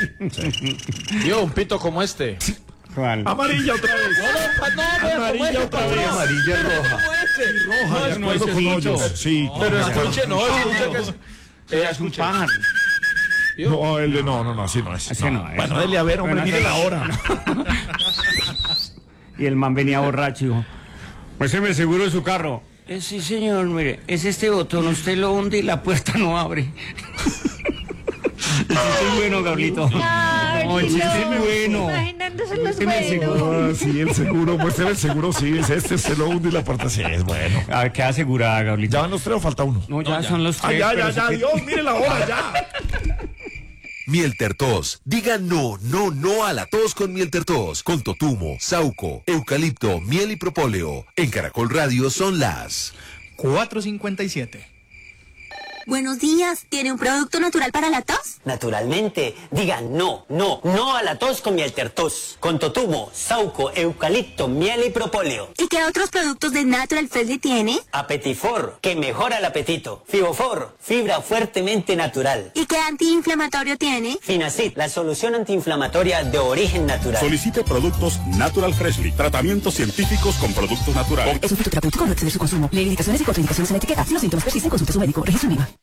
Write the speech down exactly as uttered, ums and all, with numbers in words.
Sí. Yo, un pito como este. ¿Cuál? Amarilla otra vez. No, no, no, Amarilla otra vez. Amarilla y roja. Roja, de acuerdo con Ocho. Sí. Pero escuche, no, escuche que es... Eh, Es un escuche. pájaro. No, el de no, no, no, así no es. Ese no es. Bueno, dele a ver, hombre, Bueno, mire ese la no. hora. Y el man venía borracho y dijo, pues se me seguro de su carro. Eh, sí, señor, mire, es este botón, usted lo hunde y la puerta no abre. Ese es bueno, Gablito. Ay, No, el chiste es no. bueno. Imaginándose los Ese me buenos. seguro. Ah, sí, el seguro, muestre el seguro, sí, es este, se lo hunde y la puerta, sí, es bueno. A ver, queda asegurada, Gablito. ¿Ya van los tres o falta uno? No, ya son los Ah, tres. ya, pero ya, se ya, que- Dios, mire la hora, ya. Miel Tertos. Diga no, no, no a la tos con Miel Tertos. Con totumo, sauco, eucalipto, miel y propóleo. En Caracol Radio son las... cuatro cincuenta y siete. Buenos días, ¿tiene un producto natural para la tos? Naturalmente, diga no, no, no a la tos con Miel Tertos. Con totumo, sauco, eucalipto, miel y propóleo. ¿Y qué otros productos de Natural Freshly tiene? Apetifor, que mejora el apetito. Fibofor, fibra fuertemente natural. ¿Y qué antiinflamatorio tiene? Finacid, la solución antiinflamatoria de origen natural. Solicite productos Natural Freshly, tratamientos científicos con productos naturales. Es un fitoterapéutico, no exceder su consumo. Lee indicaciones y contraindicaciones en la etiqueta. Si los síntomas persisten, consulte a su médico. Registro en I V A.